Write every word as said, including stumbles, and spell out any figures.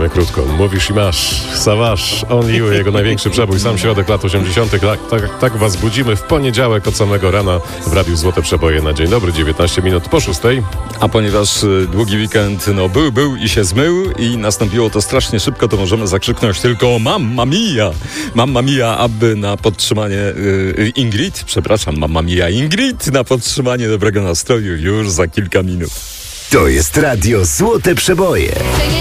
na krótko. Mówisz i masz. Savage, On You, jego największy przebój, sam środek lat osiemdziesiątych. Tak, tak, tak was budzimy w poniedziałek od samego rana w Radiu Złote Przeboje na dzień dobry, dziewiętnaście minut po szóstej. A ponieważ y, długi weekend no był, był i się zmył i nastąpiło to strasznie szybko, to możemy zakrzyknąć tylko Mamma Mia! Mamma Mia, aby na podtrzymanie y, Ingrid, przepraszam, Mamma Mia Ingrid, na podtrzymanie dobrego nastroju już za kilka minut. To jest Radio Złote Przeboje.